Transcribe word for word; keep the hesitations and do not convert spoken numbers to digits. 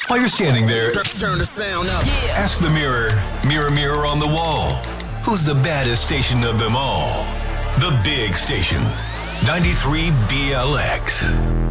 While you're standing there, turn the sound up. Yeah. ask the mirror, mirror, mirror on the wall, who's the baddest station of them all? The Big Station, ninety-three B L X.